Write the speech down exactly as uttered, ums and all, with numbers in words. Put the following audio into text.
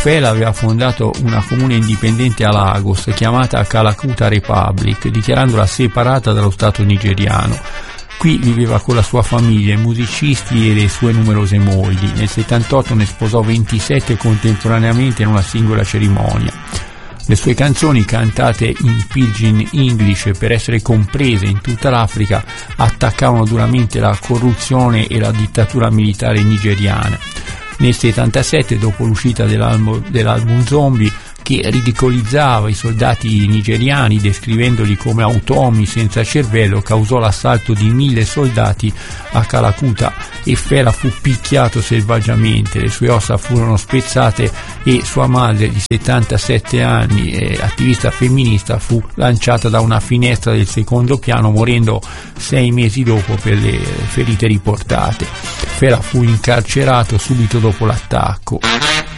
Fela aveva fondato una comune indipendente a Lagos chiamata Kalakuta Republic, dichiarandola separata dallo Stato nigeriano. Qui viveva con la sua famiglia, i musicisti e le sue numerose mogli. Nel settantotto ne sposò ventisette contemporaneamente in una singola cerimonia. Le sue canzoni, cantate in pidgin English per essere comprese in tutta l'Africa, attaccavano duramente la corruzione e la dittatura militare nigeriana. Nel settantasette, dopo l'uscita dell'album, dell'album Zombie, che ridicolizzava i soldati nigeriani descrivendoli come automi senza cervello, causò l'assalto di mille soldati a Kalakuta e Fela fu picchiato selvaggiamente, le sue ossa furono spezzate e sua madre di settantasette anni, eh, attivista femminista, fu lanciata da una finestra del secondo piano, morendo sei mesi dopo per le ferite riportate. Fela fu incarcerato subito dopo l'attacco.